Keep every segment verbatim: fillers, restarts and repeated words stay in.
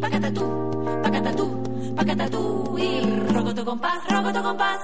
pacatatú, pacatatú, pacatatú y rocoto compás, rocoto compás.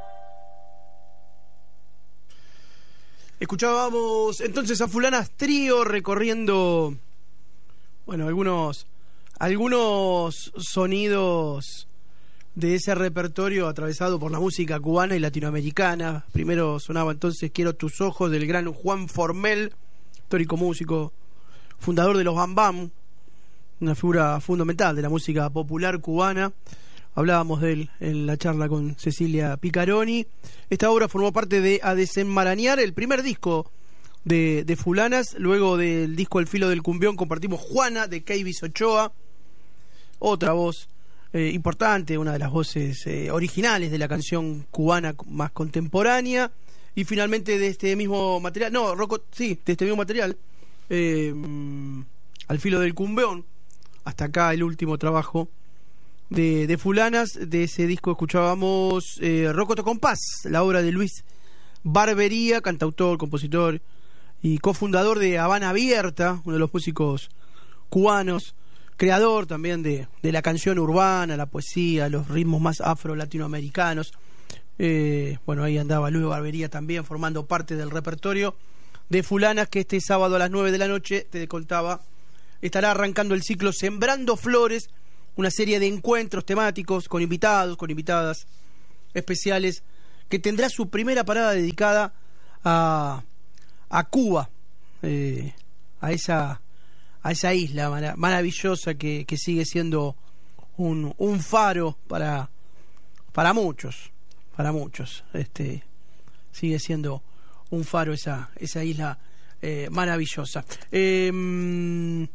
Escuchábamos entonces a Fulanas Trío recorriendo, bueno, algunos, algunos sonidos de ese repertorio atravesado por la música cubana y latinoamericana. Primero sonaba entonces Quiero tus ojos, del gran Juan Formel, histórico músico, fundador de los Bam Bam, una figura fundamental de la música popular cubana. Hablábamos de él en la charla con Cecilia Picaroni. Esta obra formó parte de A Desenmarañar, el primer disco de, de Fulanas. Luego del disco El filo del cumbión compartimos Juana, de Keivis Ochoa, otra voz eh, importante, una de las voces eh, originales de la canción cubana más contemporánea. Y finalmente de este mismo material, no, Rocco, sí, de este mismo material, eh, Al filo del cumbión, hasta acá el último trabajo De, de Fulanas. De ese disco escuchábamos eh, Rocoto Compás, la obra de Luis Barbería, cantautor, compositor y cofundador de Habana Abierta, uno de los músicos cubanos, creador también de, de la canción urbana, la poesía, los ritmos más afro-latinoamericanos. Eh, bueno, ahí andaba Luis Barbería también formando parte del repertorio de Fulanas, que este sábado a las nueve de la noche, te contaba, estará arrancando el ciclo Sembrando Flores, una serie de encuentros temáticos con invitados, con invitadas especiales, que tendrá su primera parada dedicada a, a Cuba, eh, a esa a esa isla mara, maravillosa que, que sigue siendo un, un faro para para muchos, para muchos, este sigue siendo un faro esa esa isla eh, maravillosa. Eh,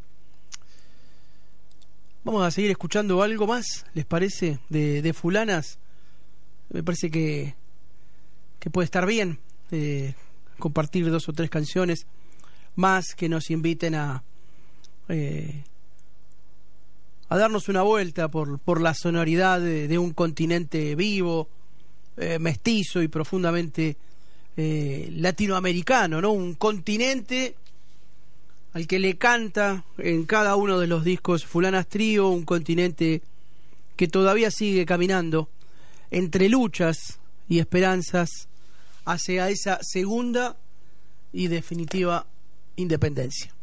Vamos a seguir escuchando algo más, ¿les parece? De, de Fulanas. Me parece que, que puede estar bien eh, compartir dos o tres canciones más que nos inviten a eh, a darnos una vuelta por, por la sonoridad de, de un continente vivo, eh, mestizo y profundamente eh, latinoamericano, ¿no? Un continente al que le canta en cada uno de los discos Fulanas Trío, un continente que todavía sigue caminando entre luchas y esperanzas hacia esa segunda y definitiva independencia.